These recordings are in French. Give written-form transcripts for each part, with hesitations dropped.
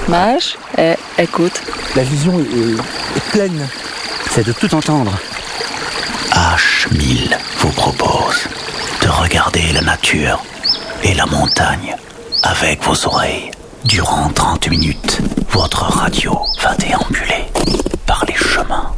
marche et écoute. La vision est pleine. C'est de tout entendre. H1000 vous propose de regarder la nature et la montagne avec vos oreilles. Durant 30 minutes, votre radio va déambuler par les chemins.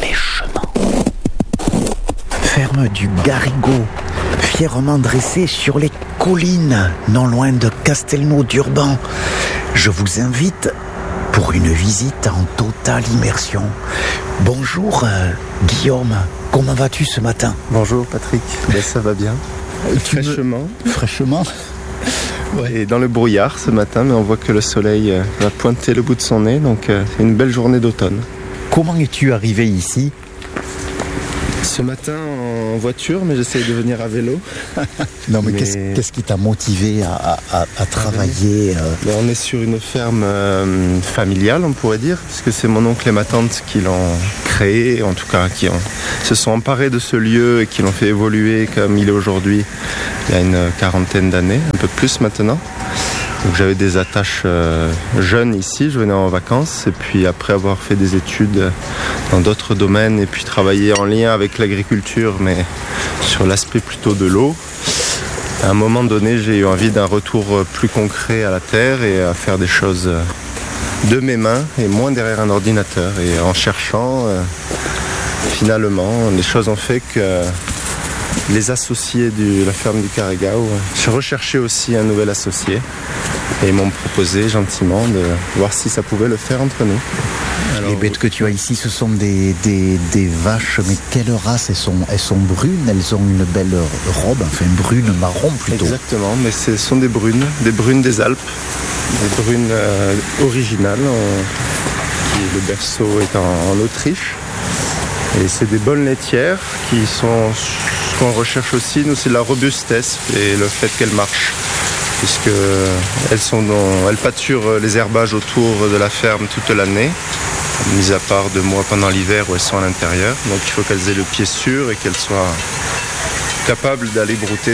Ferme du Garrigou, fièrement dressée sur les collines, non loin de Castelnau-d'Urban. Je vous invite pour une visite en totale immersion. Bonjour Guillaume, comment vas-tu ce matin? Bonjour Patrick, ça va bien. Fraîchement. Ouais. Et dans le brouillard ce matin, mais on voit que le soleil va pointer le bout de son nez, donc c'est une belle journée d'automne. Comment es-tu arrivé ici? Ce matin en voiture, mais j'essaye de venir à vélo. Non mais qu'est-ce qui t'a motivé à travailler On est sur une ferme familiale, on pourrait dire, puisque c'est mon oncle et ma tante qui l'ont créé, en tout cas qui se sont emparés de ce lieu et qui l'ont fait évoluer comme il est aujourd'hui, il y a une 40aine d'années, un peu plus maintenant. Donc j'avais des attaches jeunes ici, je venais en vacances et puis après avoir fait des études dans d'autres domaines et puis travailler en lien avec l'agriculture mais sur l'aspect plutôt de l'eau, à un moment donné j'ai eu envie d'un retour plus concret à la terre et à faire des choses de mes mains et moins derrière un ordinateur. Et en cherchant, finalement, les choses ont fait que les associés de la ferme du Carrigou, je recherchais aussi un nouvel associé et ils m'ont proposé gentiment de voir si ça pouvait le faire entre nous. Alors, les bêtes que tu as ici, ce sont des vaches, mais quelle race? Elles sont brunes, elles ont une belle robe, enfin brune, marron plutôt. Exactement, mais ce sont des brunes des Alpes, des brunes originales. Le berceau est en Autriche. Et c'est des bonnes laitières qui sont... Ce qu'on recherche aussi, nous, c'est la robustesse et le fait qu'elles marchent. Elles pâturent les herbages autour de la ferme toute l'année, mis à part 2 mois pendant l'hiver où elles sont à l'intérieur. Donc il faut qu'elles aient le pied sûr et qu'elles soient capables d'aller brouter